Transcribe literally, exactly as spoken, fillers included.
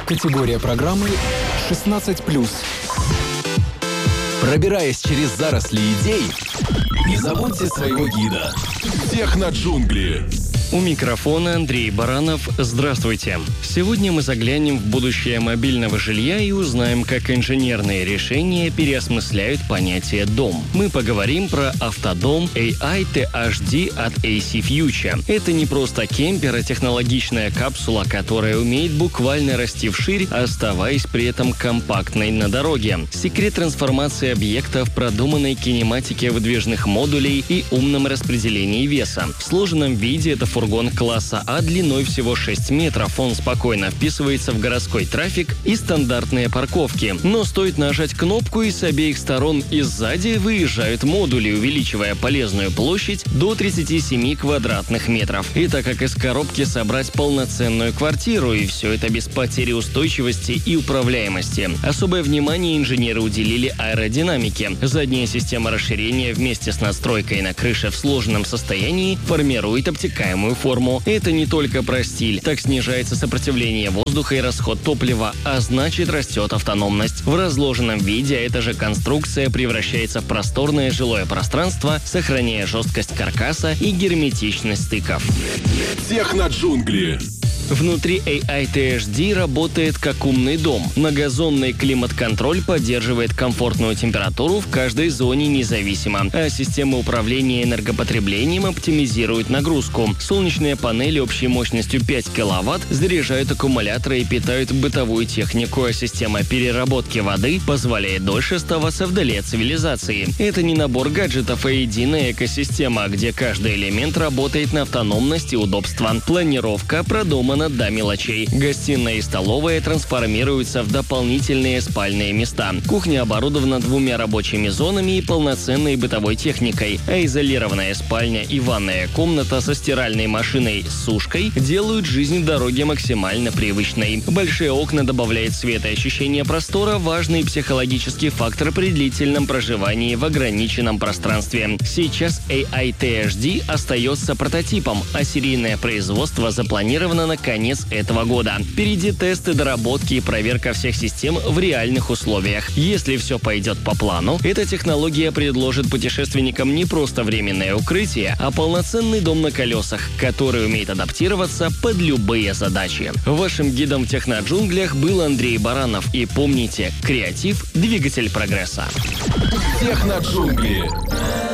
Категория программы шестнадцать плюс. Пробираясь через заросли идей, не забудьте своего гида. Техноджунгли. У микрофона Андрей Баранов. Здравствуйте. Сегодня мы заглянем в будущее мобильного жилья и узнаем, как инженерные решения переосмысляют понятие «дом». Мы поговорим про автодом эй ай ти эйч ди от эй си Future. Это не просто кемпер, а технологичная капсула, которая умеет буквально расти вширь, оставаясь при этом компактной на дороге. Секрет трансформации объекта в продуманной кинематике выдвижных модулей и умном распределении веса. В сложенном виде это фургон класса А длиной всего шесть метров. Он спокойно вписывается в городской трафик и стандартные парковки. Но стоит нажать кнопку, и с обеих сторон и сзади выезжают модули, увеличивая полезную площадь до тридцати семи квадратных метров. Это как из коробки собрать полноценную квартиру, и все это без потери устойчивости и управляемости. Особое внимание инженеры уделили аэродинамике. Задняя система расширения вместе с надстройкой на крыше в сложенном состоянии формирует обтекаемую форму. Это не только про стиль. Так снижается сопротивление воздуха и расход топлива, а значит растет автономность. В разложенном виде эта же конструкция превращается в просторное жилое пространство, сохраняя жесткость каркаса и герметичность стыков. Техноджунгли. Внутри эй ай ти эйч ди работает как умный дом. Многозонный климат-контроль поддерживает комфортную температуру в каждой зоне независимо, а система управления энергопотреблением оптимизирует нагрузку. Солнечные панели общей мощностью пять киловатт заряжают аккумуляторы и питают бытовую технику, а система переработки воды позволяет дольше оставаться вдали от цивилизации. Это не набор гаджетов, а единая экосистема, где каждый элемент работает на автономность и удобство. Планировка продумана до мелочей. Гостиная и столовая трансформируются в дополнительные спальные места. Кухня оборудована двумя рабочими зонами и полноценной бытовой техникой, а изолированная спальня и ванная комната со стиральной машиной с сушкой делают жизнь в дороге максимально привычной. Большие окна добавляют света и ощущение простора, важный психологический фактор при длительном проживании в ограниченном пространстве. Сейчас эй ай ти эйч ди остается прототипом, а серийное производство запланировано на конец этого года. Впереди тесты, доработки и проверка всех систем в реальных условиях. Если все пойдет по плану, эта технология предложит путешественникам не просто временное укрытие, а полноценный дом на колесах, который умеет адаптироваться под любые задачи. Вашим гидом в техноджунглях был Андрей Баранов. И помните, креатив – двигатель прогресса. Техноджунгли.